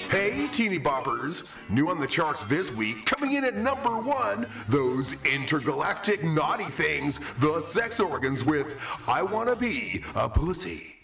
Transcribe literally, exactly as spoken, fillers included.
Hey, teeny boppers! New on the charts this week, coming in at number one, those intergalactic naughty things, the sex organs with I Wanna Be a Pussy.